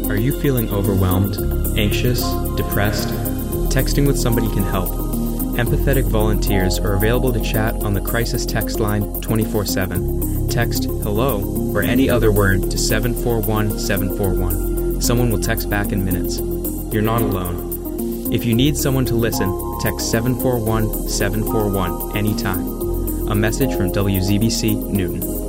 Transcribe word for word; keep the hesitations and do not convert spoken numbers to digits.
Are you feeling overwhelmed, anxious, depressed? Texting with somebody can help. Empathetic volunteers are available to chat on the crisis text line twenty-four seven. Text HELLO or any other word to seven four one seven four one. Someone will text back in minutes. You're not alone. If you need someone to listen, text seven four one seven four one anytime. A message from W Z B C Newton.